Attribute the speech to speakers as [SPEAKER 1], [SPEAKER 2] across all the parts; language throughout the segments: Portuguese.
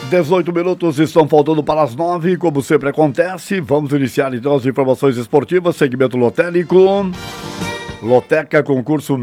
[SPEAKER 1] 18 minutos estão faltando para as 9, como sempre acontece. Vamos iniciar então as informações esportivas, segmento lotélico. Loteca, concurso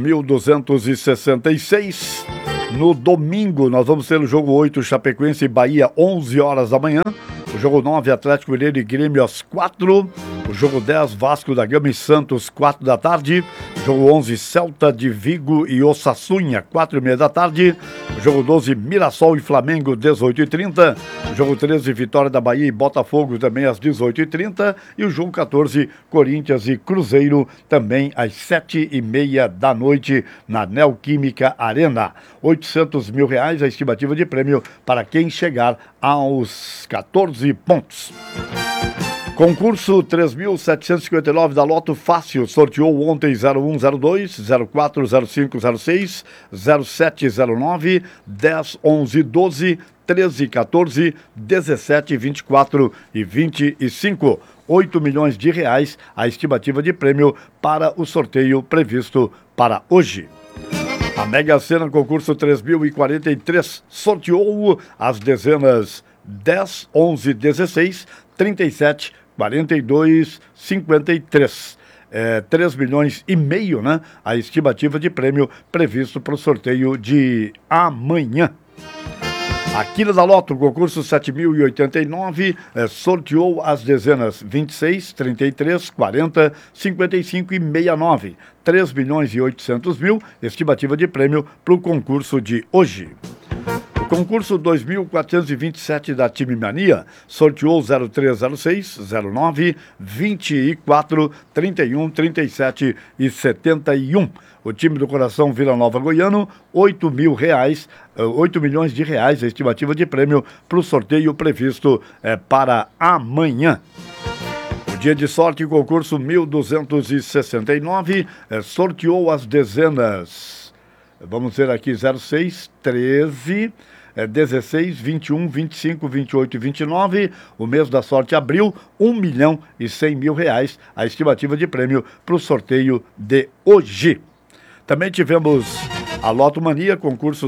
[SPEAKER 1] 1266. No domingo, nós vamos ter o jogo 8, Chapecoense e Bahia, 11 horas da manhã. O jogo 9, Atlético Mineiro e Grêmio, às 4. O jogo 10, Vasco da Gama e Santos, 4 da tarde. Jogo 11, Celta de Vigo e Osasuna, 4:30 da tarde. Jogo 12, Mirassol e Flamengo, 18h30. Jogo 13, Vitória da Bahia e Botafogo, também às 18h30. E o jogo 14, Corinthians e Cruzeiro, também às 7:30 da noite, na Neoquímica Arena. R$800 mil a estimativa de prêmio para quem chegar aos 14 pontos. Concurso 3.759 da Loto Fácil, sorteou ontem 0102, 04, 05, 06, 07, 09, 10, 11, 12, 13, 14, 17, 24 e 25. R$8 milhões a estimativa de prêmio para o sorteio previsto para hoje. A Mega Sena, concurso 3.043, sorteou as dezenas 10, 11, 16, 37, 42, 53. 3 milhões e meio, né? A estimativa de prêmio previsto para o sorteio de amanhã. A Quina da Loto, concurso 7.089, sorteou as dezenas 26, 33, 40, 55 e 69. 3 milhões e 800 mil, estimativa de prêmio para o concurso de hoje. O concurso 2.427 da Time Mania sorteou 0306, 09, 24, 31, 37 e 71. O time do Coração Vila Nova Goiano, R$8 milhões a estimativa de prêmio para o sorteio previsto para amanhã. O dia de sorte, concurso 1269, sorteou as dezenas, vamos ver aqui, 06, 13... 16, 21, 25, 28 e 29, o mês da sorte abril, R$1.100.000 a estimativa de prêmio para o sorteio de hoje. Também tivemos a Loto Mania, concurso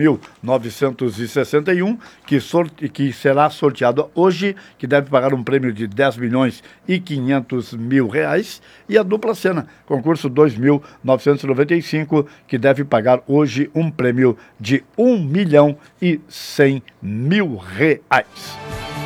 [SPEAKER 1] 2.961, que será sorteado hoje, que deve pagar um prêmio de R$10.500.000. E a Dupla Sena, concurso 2.995, que deve pagar hoje um prêmio de R$1.100.000.